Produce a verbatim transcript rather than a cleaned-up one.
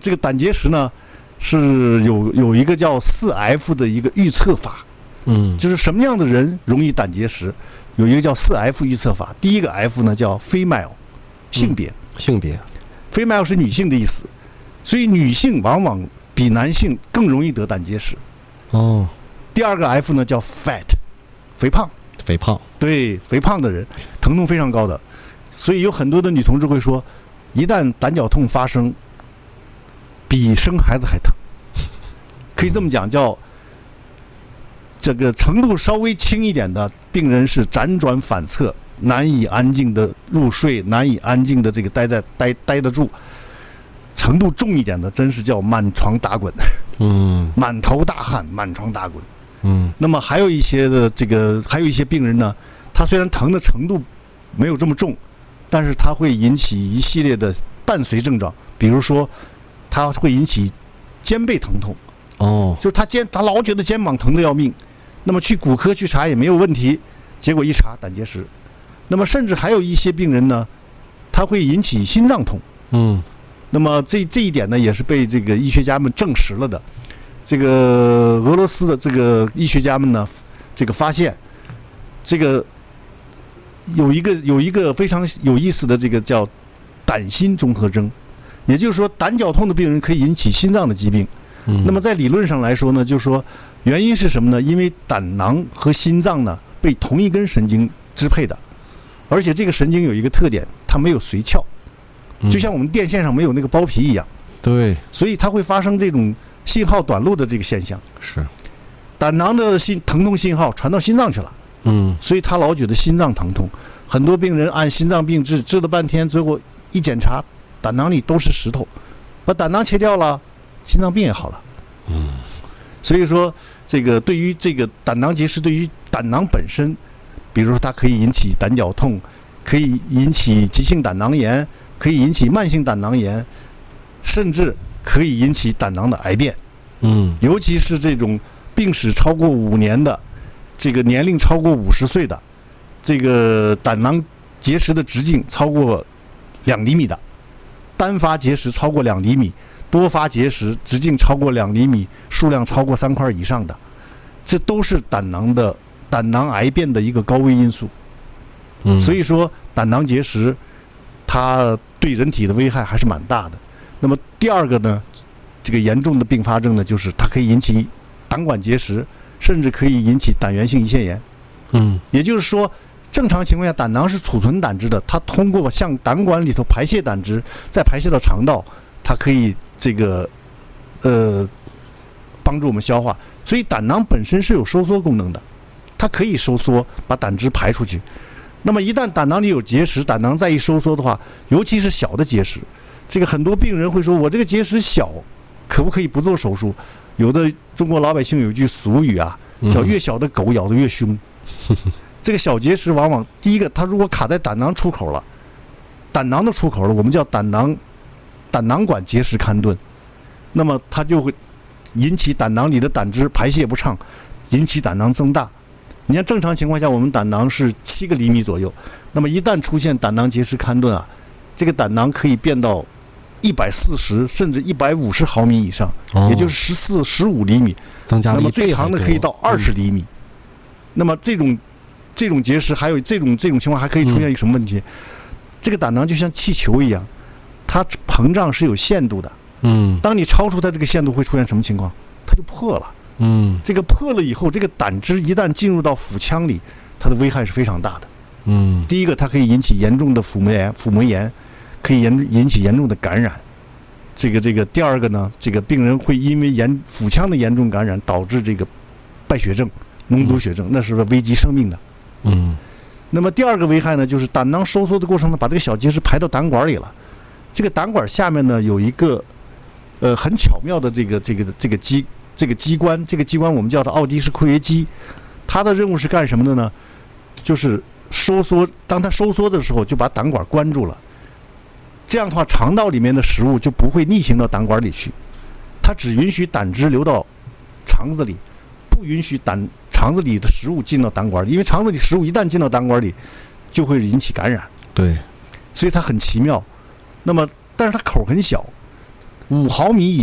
这个胆结石呢是有有一个叫四 F 的一个预测法， 嗯， 就是什么样的人容易胆结石，有一个叫四 F 预测法。第一个 F 呢叫 female， 性别， 嗯、性别 ，female 是女性的意思，所以女性往往比男性更容易得胆结石。 哦。 第二个 F 呢叫 fat， 肥胖， 肥胖， 对，肥胖的人疼痛非常高的，所以有很多的女同志会说，一旦胆绞痛发生，比生孩子还疼。可以这么讲，叫这个程度稍微轻一点的病人是辗转反侧，难以安静的入睡，难以安静的这个待在待待得住。程度重一点的，真是叫满床打滚， 嗯， 满头大汗，满床打滚。 嗯， 那么还有一些的这个，还有一些病人呢，他虽然疼的程度没有这么重，但是他会引起一系列的伴随症状，比如说，他会引起肩背疼痛， 哦， 就是他肩他老觉得肩膀疼得要命，那么去骨科去查也没有问题，结果一查胆结石。那么甚至还有一些病人呢，他会引起心脏痛， 嗯， 那么这这一点呢，也是被这个医学家们证实了的。这个俄罗斯的这个医学家们呢，这个发现，这个有一个有一个非常有意思的这个叫胆心综合征，也就是说胆绞痛的病人可以引起心脏的疾病。 嗯， 那么在理论上来说呢，就是说原因是什么呢？因为胆囊和心脏呢被同一根神经支配的，而且这个神经有一个特点，它没有髓鞘，就像我们电线上没有那个包皮一样。 对， 所以它会发生这种信号短路的这个现象。 是， 胆囊的心疼痛信号传到心脏去了， 嗯， 所以他老觉得心脏疼痛。很多病人按心脏病治，治了半天，最后一检查，胆囊里都是石头，把胆囊切掉了，心脏病也好了。 嗯， 所以说这个对于这个胆囊结石，对于胆囊本身，比如说它可以引起胆绞痛，可以引起急性胆囊炎，可以引起慢性胆囊炎，甚至可以引起胆囊的癌变。 嗯， 尤其是这种病史超过五年的，这个年龄超过五十岁的，这个胆囊结石的直径超过两厘米的，单发结石超过两厘米，多发结石直径超过两厘米，数量超过三块以上的，这都是胆囊的胆囊癌变的一个高危因素。 嗯， 所以说胆囊结石它对人体的危害还是蛮大的。那么第二个呢，这个严重的并发症呢，就是它可以引起胆管结石，甚至可以引起胆源性胰腺炎。 嗯， 也就是说，正常情况下，胆囊是储存胆汁的，它通过向胆管里头排泄胆汁，再排泄到肠道，它可以这个呃帮助我们消化。所以胆囊本身是有收缩功能的，它可以收缩，把胆汁排出去。那么一旦胆囊里有结石，胆囊再一收缩的话，尤其是小的结石，这个很多病人会说，我这个结石小，可不可以不做手术？有的中国老百姓有一句俗语啊，叫越小的狗咬得越凶。这个小结石往往第一个，它如果卡在胆囊出口了，胆囊的出口了，我们叫胆囊胆囊管结石勘顿，那么它就会引起胆囊里的胆汁排泄不畅，引起胆囊增大。你看正常情况下，我们胆囊是七个厘米左右，那么一旦出现胆囊结石勘顿啊，这个胆囊可以变到一百四十甚至一百五十毫米以上， 哦、 也就是十四、十五厘米， 增加了一倍。 那么最长的可以到二十厘米。嗯、那么这种这种结石还有这种这种情况还可以出现一个什么问题？嗯、这个胆囊就像气球一样，它膨胀是有限度的。 嗯， 当你超出它这个限度，会出现什么情况？它就破了。 嗯， 这个破了以后，这个胆汁一旦进入到腹腔里，它的危害是非常大的。 嗯， 第一个，它可以引起严重的腹膜炎，腹膜炎可以引引起严重的感染。这个这个，第二个呢，这个病人会因为严腹腔的严重感染，导致这个败血症、脓毒血症，那是危及生命的。 嗯， 那么第二个危害呢，就是胆囊收缩的过程呢，把这个小结石排到胆管里了。这个胆管下面呢有一个呃很巧妙的这个这个这个机。这个机关，这个机关我们叫它奥迪氏括约肌，它的任务是干什么的呢？就是收缩，当它收缩的时候，就把胆管关住了。这样的话，肠道里面的食物就不会逆行到胆管里去，它只允许胆汁流到肠子里，不允许胆肠子里的食物进到胆管里，因为肠子里食物一旦进到胆管里，就会引起感染。 对， 所以它很奇妙。那么，但是它口很小。 五毫米以